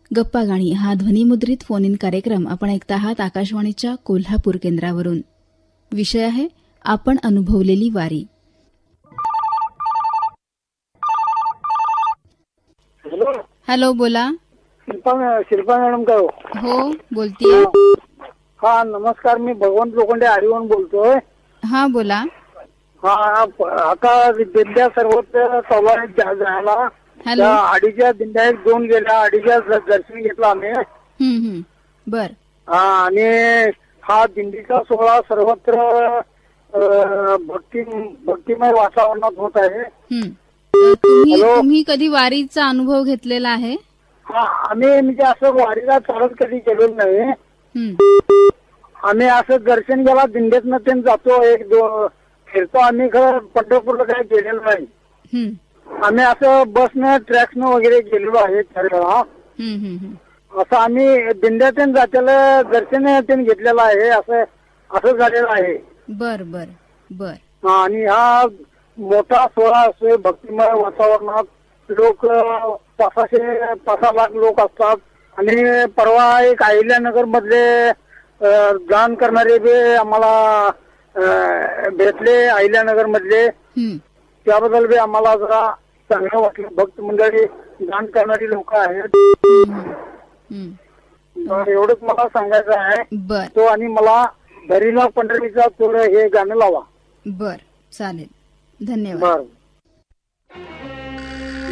गप्पा गाणी हा ध्वनिमुद्रित फोन इन कार्यक्रम आपण ऐकता आहात आकाशवाणीच्या कोल्हापूर केंद्रावरून. विषय आहे आपण अनुभवलेली वारी. हॅलो, बोला. शिल्पा मॅडम का? हो, बोलतीये. हा, नमस्कार. मी भगवंत लोखंडे हरिवून बोलतोय. हा, बोला. हा, आता दिंड्या सर्वत्र सवारी जायला आडीच्या दिंड्या 2 गेल्या. आडीच्या दर्शन घेतलं आम्ही. बर. हा, आणि हा दिंडीचा सोहळा सर्वत्र भक्तिमय वातावरणात होत आहे. तुम्ही कधी वारीचा अनुभव घेतलेला आहे? हा, आम्ही म्हणजे असं वारीला चालत कधी गेलेलो नाही. आम्ही असं दर्शन घ्यायला दिंडीतनं ते जातो, फिरतो. आम्ही खरं पंढरपूरला काही गेलेलो नाही. आम्ही असं बसनं ट्रॅक्सनं वगैरे गेलेलो आहे ठरलेला. असं आम्ही दिंड्यातून जातेला दर्शन घेतलेलं आहे. असं झालेलं आहे. बर बर बर. आणि हा मोठा सोहळा असतोय भक्तिमय वातावरणात. लोक 500 लाख लोक असतात. आणि परवा एक अहिल्यानगर मधले दान करणारे बी आम्हाला भेटले, अहिल्यानगर मधले. त्याबद्दल बी आम्हाला जरा चांगलं वाटलं. भक्त मंडळी दान करणारी लोक आहेत. एवढंच मला सांगायचं आहे. तो आणि मला घरीला पंढरीचा थोडं हे गाणं लावा. बर, चालेल. धन्यवाद. बर.